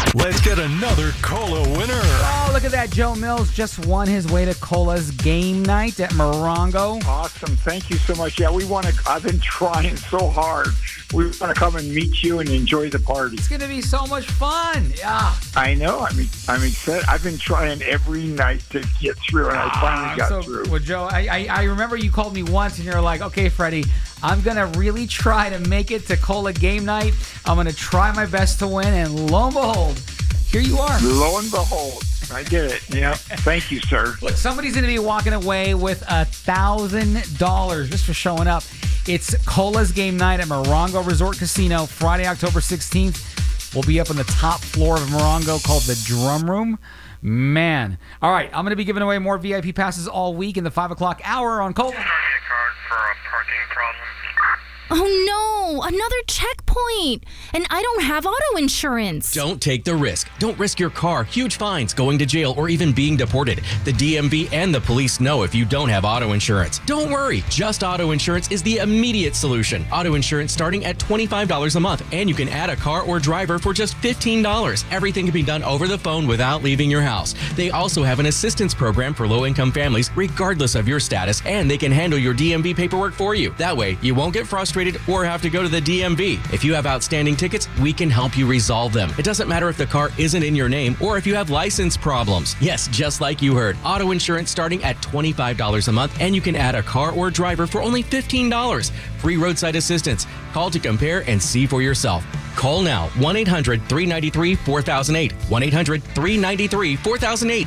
Let's get another Cola winner. Oh, look at that. Joe Mills just won his way to Cola's game night at Morongo. Awesome. Thank you so much. Yeah, I've been trying so hard. We want to come and meet you and enjoy the party. It's going to be so much fun. Yeah. I know. I'm excited. I've been trying every night to get through, and I finally got through. Well, Joe, I remember you called me once, and you're like, okay, Freddie, I'm going to really try to make it to Cola game night. I'm going to try my best to win, and lo and behold, here you are. Lo and behold, I did it. Yeah. Thank you, sir. Look, somebody's going to be walking away with $1,000 just for showing up. It's Cola's game night at Morongo Resort Casino, Friday, October 16th. We'll be up on the top floor of Morongo called the Drum Room. Man. All right, I'm going to be giving away more VIP passes all week in the 5 o'clock hour on Cola. Card for a parking problem. Oh no, another checkpoint. And I don't have auto insurance. Don't take the risk. Don't risk your car, huge fines, going to jail, or even being deported. The DMV and the police know if you don't have auto insurance. Don't worry. Just Auto Insurance is the immediate solution. Auto insurance starting at $25 a month, and you can add a car or driver for just $15. Everything can be done over the phone without leaving your house. They also have an assistance program for low-income families, regardless of your status, and they can handle your DMV paperwork for you. That way, you won't get frustrated or have to go to the DMV. If you have outstanding tickets, we can help you resolve them. It doesn't matter if the car isn't in your name or if you have license problems. Yes, just like you heard. Auto insurance starting at $25 a month, and you can add a car or driver for only $15. Free roadside assistance. Call to compare and see for yourself. Call now, 1-800-393-4008. 1-800-393-4008.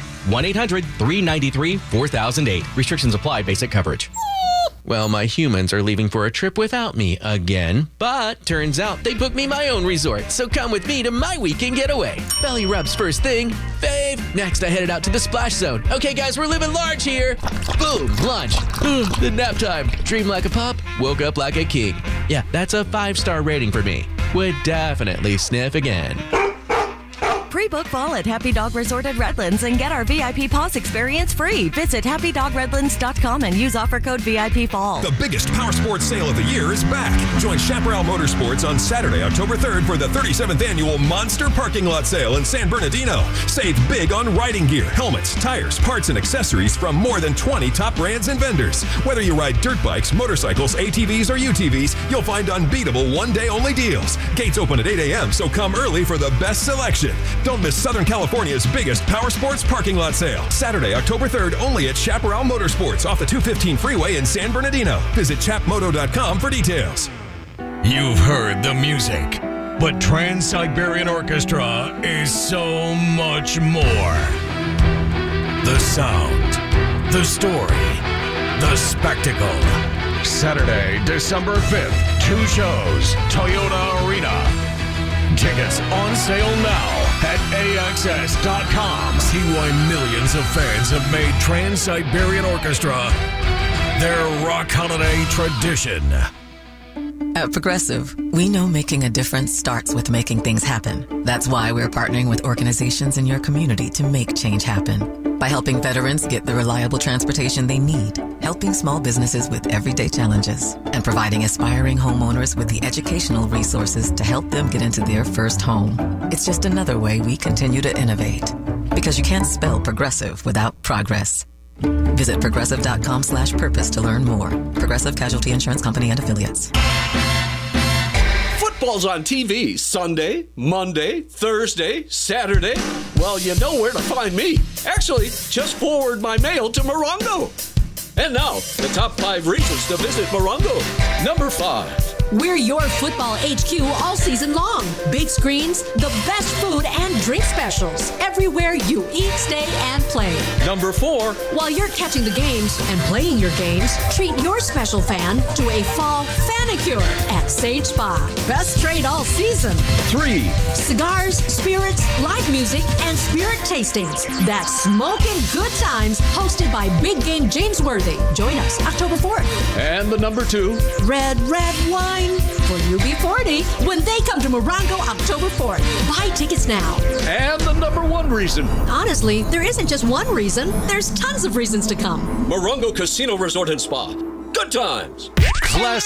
1-800-393-4008. Restrictions apply. Basic coverage. Well, my humans are leaving for a trip without me again, but turns out they booked me my own resort, so come with me to my weekend getaway. Belly rubs first thing, fave. Next, I headed out to the splash zone. Okay, guys, we're living large here. Boom, lunch. Then nap time. Dream like a pup, woke up like a king. Yeah, that's a 5-star rating for me. Would definitely sniff again. Pre-book fall at Happy Dog Resort at Redlands and get our VIP Paws experience free. Visit happydogredlands.com and use offer code VIP Fall. The biggest power sports sale of the year is back. Join Chaparral Motorsports on Saturday, October 3rd for the 37th annual Monster Parking Lot Sale in San Bernardino. Save big on riding gear, helmets, tires, parts, and accessories from more than 20 top brands and vendors. Whether you ride dirt bikes, motorcycles, ATVs, or UTVs, you'll find unbeatable one-day-only deals. Gates open at 8 a.m., so come early for the best selection. Don't miss Southern California's biggest power sports parking lot sale. Saturday, October 3rd, only at Chaparral Motorsports off the 215 freeway in San Bernardino. Visit chapmoto.com for details. You've heard the music, but Trans-Siberian Orchestra is so much more. The sound, the story, the spectacle. Saturday, December 5th, 2 shows, Toyota Arena. Tickets on sale now at AXS.com. See why millions of fans have made Trans-Siberian Orchestra their rock holiday tradition. At Progressive, we know making a difference starts with making things happen. That's why we're partnering with organizations in your community to make change happen. By helping veterans get the reliable transportation they need, helping small businesses with everyday challenges, and providing aspiring homeowners with the educational resources to help them get into their first home. It's just another way we continue to innovate. Because you can't spell progressive without progress. Visit progressive.com/purpose to learn more. Progressive Casualty Insurance Company and Affiliates. Football's on TV Sunday, Monday, Thursday, Saturday. Well, you know where to find me. Actually, just forward my mail to Morongo. And now, the top 5 reasons to visit Morongo. Number 5. We're your football HQ all season long. Big screens, the best food and drink specials. Everywhere you eat, stay, and play. Number 4. While you're catching the games and playing your games, treat your special fan to a fall fanicure at Sage Spa. Best trade all season. 3. Cigars, spirits, live music, and spirit tastings. That's smoking good times hosted by Big Game James Worthy. Join us October 4th. And the number 2. Red wine for UB40 when they come to Morongo October 4th. Buy tickets now. And the number 1 reason. Honestly, there isn't just one reason. There's tons of reasons to come. Morongo Casino Resort and Spa. Good times.